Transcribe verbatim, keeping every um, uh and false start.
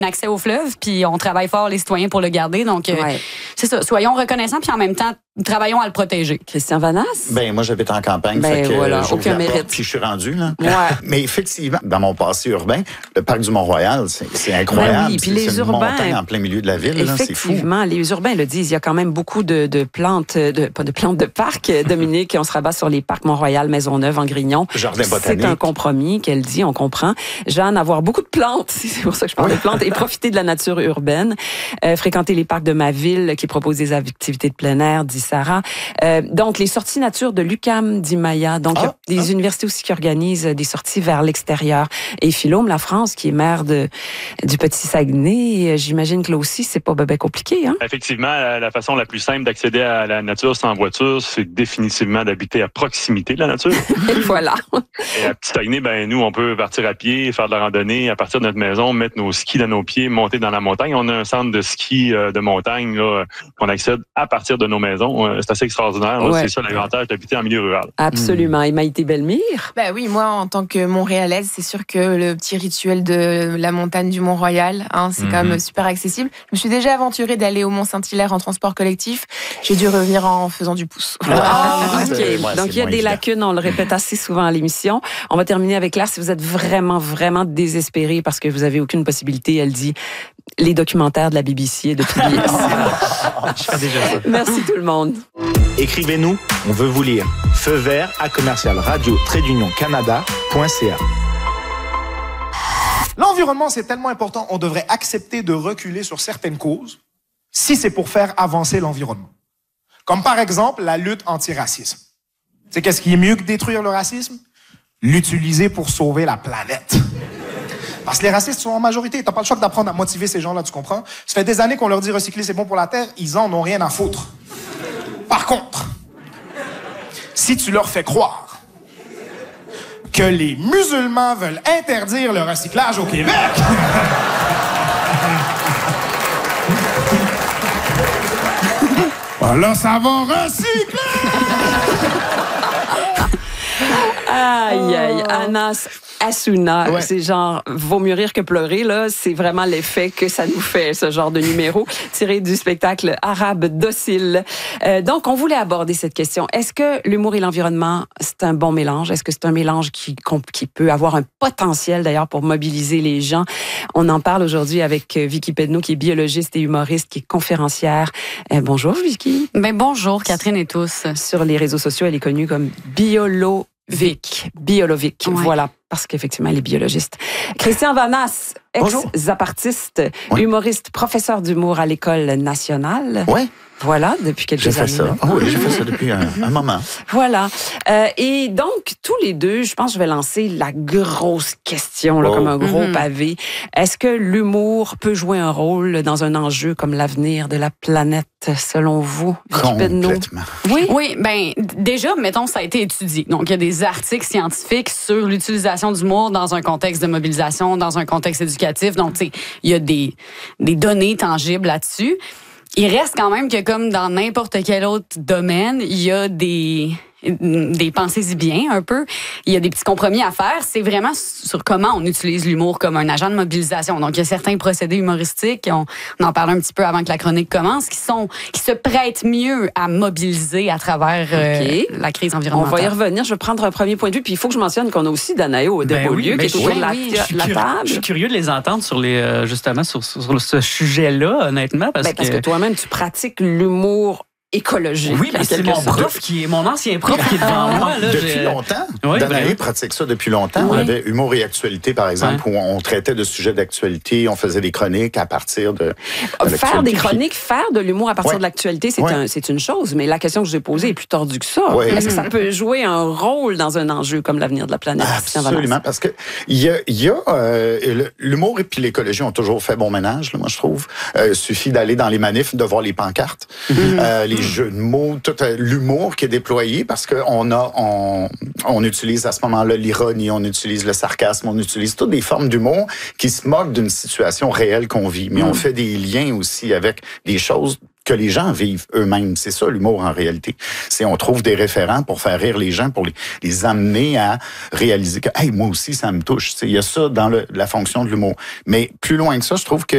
accès au fleuve, puis on travaille fort, les citoyens, pour le garder. Donc, euh, ouais. c'est ça. Soyons reconnaissants, puis en même temps, travaillons à le protéger. Christian Vanasse? Ben moi, j'habite en campagne, ben, fait que voilà, j'ouvre aucun la porte, mérite. puis je suis rendu, là. Ouais. Mais effectivement, dans mon passé urbain, le parc du Mont-Royal, c'est, c'est incroyable. Ben oui, puis les c'est urbains, une montagne en plein milieu de la ville, là, c'est fou. Effectivement, les urbains le disent, il y a quand même beaucoup de, de plantes, de, pas de plantes, de parcs, Dominique, on se rabat sur les parcs Mont-Royal, Maisonneuve, en Grignon. Jardin botanique. C'est un compromis qu'elle dit, on comprend. Jeanne, avoir beaucoup de plantes, c'est pour ça que je parle de plantes, et profiter de la nature urbaine. Euh, fréquenter les parcs de ma ville qui proposent des activités de plein air, dit Sarah. Euh, donc, les sorties nature de l'U Q A M, dit Maya. Donc, il ah, y a des ah. universités aussi qui organisent des sorties vers l'extérieur. Et Philôme, la France, qui est maire de, du Petit Saguenay, j'imagine que là aussi, c'est pas bien compliqué, hein? Effectivement, la, la façon la plus simple d'accéder à la nature sans voiture, c'est définitivement d'habiter à proximité de la nature. Et voilà. Et à Petit Saguenay, ben, nous, on peut partir à pied, faire de la randonnée à partir de notre maison, mettre nos skis dans nos pieds, monter dans la montagne. On a un centre de ski euh, de montagne là, qu'on accède à partir de nos maisons. Euh, c'est assez extraordinaire. Là. Ouais. C'est ça l'avantage d'habiter en milieu rural. Absolument. Et Maïté Bellemire? Ben oui, moi, en tant que Montréalaise, c'est sûr que le petit rituel de la montagne du Mont-Royal, hein, c'est mm-hmm. quand même super accessible. Je me suis déjà aventurée d'aller au Mont-Saint-Hilaire en transport collectif. J'ai dû revenir en faisant du pouce. Ah, OK. Ouais, donc, il y a des évident. lacunes, on le répète assez souvent à l'émission. On va terminer avec Claire. Si vous êtes vraiment, vraiment désespéré parce que vous avez aucune possibilité, elle dit les documentaires de la B B C et de P B S. Je fais déjà ça. Merci tout le monde. Écrivez-nous, on veut vous lire. Feu vert à commercial radio trait d'union canada point c a. L'environnement, c'est tellement important, on devrait accepter de reculer sur certaines causes si c'est pour faire avancer l'environnement. Comme par exemple la lutte anti-racisme. Tu sais, qu'est-ce qui est mieux que détruire le racisme? L'utiliser pour sauver la planète. Parce que les racistes sont en majorité. T'as pas le choix d'apprendre à motiver ces gens-là, tu comprends? Ça fait des années qu'on leur dit recycler, c'est bon pour la Terre. Ils en ont rien à foutre. Par contre, si tu leur fais croire que les musulmans veulent interdire le recyclage au Québec... là, ça va recycler! Aïe, aïe, Anas Assouna, Ouais. c'est genre, vaut mieux rire que pleurer, là. C'est vraiment l'effet que ça nous fait, ce genre de numéro, tiré du spectacle Arabe docile. Euh, donc, on voulait aborder cette question. Est-ce que l'humour et l'environnement, c'est un bon mélange? Est-ce que c'est un mélange qui, qui peut avoir un potentiel, d'ailleurs, pour mobiliser les gens? On en parle aujourd'hui avec Vicky Pedneau, qui est biologiste et humoriste, qui est conférencière. Euh, bonjour, Vicky. Ben, bonjour, Catherine et tous. Sur les réseaux sociaux, elle est connue comme Biolo Vic. Biolovic, Ouais. voilà, parce qu'effectivement, elle est biologiste. Christian Vanasse, ex-zapartiste, Oui. humoriste, professeur d'humour à l'École nationale. Ouais. Voilà, depuis quelques J'ai années. fait ça. Oh, oui, j'ai fait ça depuis un, un moment. Voilà. Euh, et donc, tous les deux, je pense que je vais lancer la grosse question, là, Oh. comme un gros Mm-hmm. pavé. Est-ce que l'humour peut jouer un rôle dans un enjeu comme l'avenir de la planète, selon vous, Vicky Pedneau? Complètement. Oui. Oui, ben déjà, mettons, ça a été étudié. Donc, il y a des articles scientifiques sur l'utilisation du d'humour dans un contexte de mobilisation, dans un contexte éducatif. Donc, tu sais, il y a des, des données tangibles là-dessus. Il reste quand même que, comme dans n'importe quel autre domaine, il y a des... des pensées-y bien un peu. Il y a des petits compromis à faire. C'est vraiment sur comment on utilise l'humour comme un agent de mobilisation. Donc, il y a certains procédés humoristiques, on, on en parle un petit peu avant que la chronique commence, qui sont qui se prêtent mieux à mobiliser à travers Okay. euh, la crise On environnementale. va y revenir. Je vais prendre un premier point de vue. Puis il faut que je mentionne qu'on a aussi Danaïo de Ben Beaulieu oui, qui est mais autour je- de la, oui, Je suis la curieux- table. Je suis curieux de les entendre sur les, euh, justement sur, sur ce sujet-là, honnêtement, parce, Ben, parce que, que toi-même, tu pratiques l'humour écologique. oui, en ben, c'est quelque mon sorte. prof qui est mon ancien prof qui est devant moi. Là, Depuis j'ai- longtemps. Oui, Danaï ben- pratique ça depuis longtemps. On Oui. avait Humour et Actualité, par exemple, où on traitait de sujets d'actualité, on faisait des chroniques à partir de, de Faire l'actualité. des chroniques, faire de l'humour à partir Ouais. de l'actualité, c'est Ouais. un, c'est une chose. Mais la question que je vais poser est plus tordue que ça. Ouais. Est-ce que ça peut jouer un rôle dans un enjeu comme l'avenir de la planète? Christian Vanasse? Absolument, parce que il y a, il y a euh, le- l'humour et puis l'écologie ont toujours fait bon ménage, là, moi je trouve. Euh, il suffit d'aller dans les manifs, de voir les pancartes, euh, les jeux de mots, tout euh, l'humour qui est déployé, parce que on a, on, on utilise à ce moment-là l'ironie, on utilise le sarcasme, on utilise toutes des formes d'humour qui se moquent d'une situation réelle qu'on vit, mais on fait des liens aussi avec des choses que les gens vivent eux-mêmes. C'est ça l'humour en réalité. C'est on trouve des référents pour faire rire les gens, pour les, les amener à réaliser que hey, moi aussi ça me touche. Tu sais, il y a ça dans le, la fonction de l'humour. Mais plus loin que ça, je trouve que